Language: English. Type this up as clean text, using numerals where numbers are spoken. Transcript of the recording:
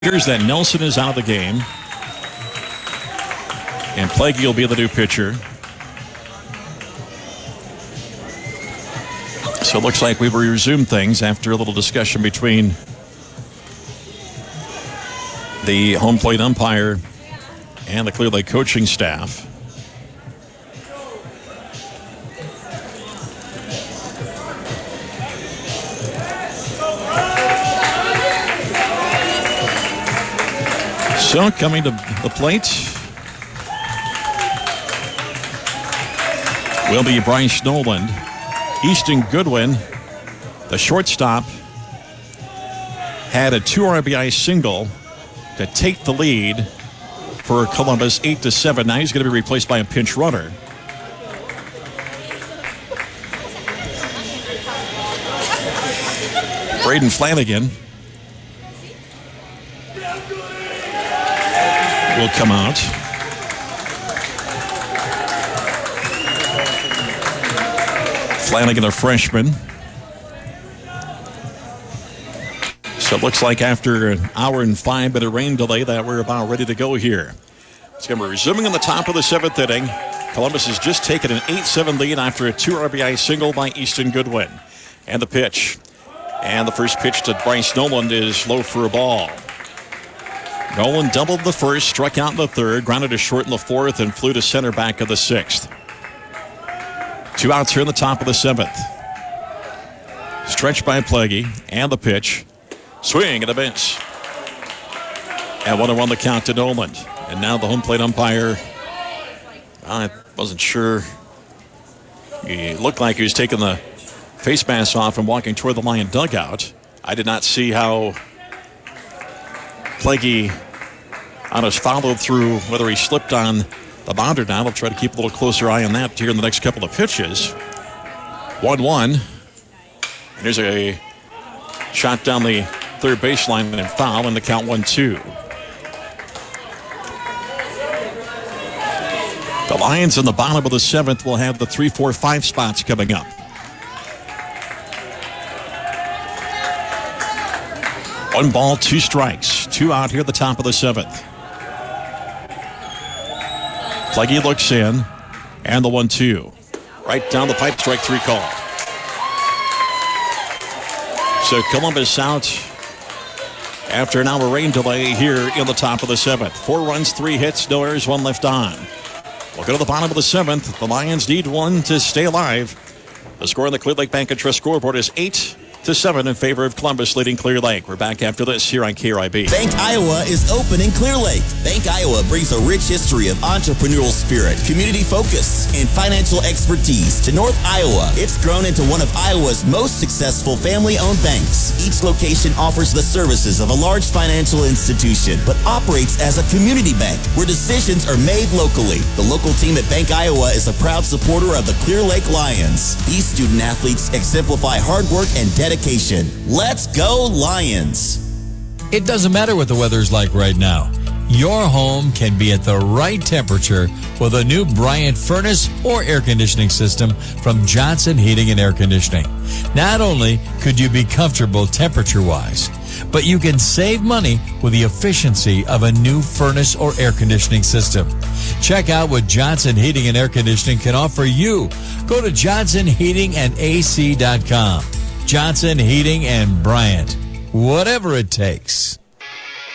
Here's that Nelson is out of the game. And Plaguey will be the new pitcher. So it looks like we will resume things after a little discussion between the home plate umpire and the Clear Lake coaching staff. So coming to the plate will be Bryce Noland. Easton Goodwin, the shortstop, had a 2 RBI single to take the lead for Columbus 8-7. Now he's going to be replaced by a pinch runner. Braden Flanagan will come out. Flanagan, a freshman. So it looks like after an hour and 5-minute rain delay that we're about ready to go here. It's going to be resuming in the top of the 7th inning. Columbus has just taken an 8-7 lead after a 2 RBI single by Easton Goodwin. And the pitch. And the first pitch to Bryce Noland is low for a ball. Noland doubled the first, struck out in the third, grounded to short in the fourth, and flew to center back of the 6th. 2 outs here in the top of the 7th. Stretched by Plaguey, and the pitch. Swing and a miss. And 1-1 the count to Noland. And now the home plate umpire, I wasn't sure. He looked like he was taking the face mask off and walking toward the Lion dugout. I did not see how Plaguey on his follow through, whether he slipped on the mound or not. I'll try to keep a little closer eye on that here in the next couple of pitches. 1-1. And here's a shot down the third baseline and foul, and the count 1-2. The Lions in the bottom of the 7th will have the 3, 4, 5 spots coming up. 1 ball, 2 strikes. 2 out here at the top of the 7th. Plaguey looks in, and the 1-2. Right down the pipe, strike 3 call. So Columbus out after an hour rain delay here in the top of the 7th. 4 runs, 3 hits, no errors, 1 left on. We'll go to the bottom of the 7th. The Lions need 1 to stay alive. The score on the Clear Lake Bank and Trust scoreboard is 8-7 in favor of Columbus, leading Clear Lake. We're back after this here on KRIB. Bank Iowa is open in Clear Lake. Bank Iowa brings a rich history of entrepreneurial spirit, community focus, and financial expertise to North Iowa. It's grown into one of Iowa's most successful family-owned banks. Each location offers the services of a large financial institution, but operates as a community bank where decisions are made locally. The local team at Bank Iowa is a proud supporter of the Clear Lake Lions. These student athletes exemplify hard work and dedication. Let's go Lions! It doesn't matter what the weather's like right now. Your home can be at the right temperature with a new Bryant furnace or air conditioning system from Johnson Heating and Air Conditioning. Not only could you be comfortable temperature-wise, but you can save money with the efficiency of a new furnace or air conditioning system. Check out what Johnson Heating and Air Conditioning can offer you. Go to johnsonheatingandac.com. Johnson Heating and Bryant. Whatever it takes.